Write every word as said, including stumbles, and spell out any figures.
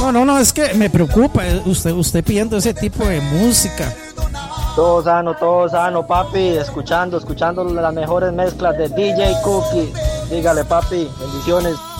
No, no, no, es que me preocupa eh, usted, usted pidiendo ese tipo de música. Todo sano, todo sano, papi. Escuchando, escuchando las mejores mezclas de D J Cookie. Dígale, papi. Bendiciones.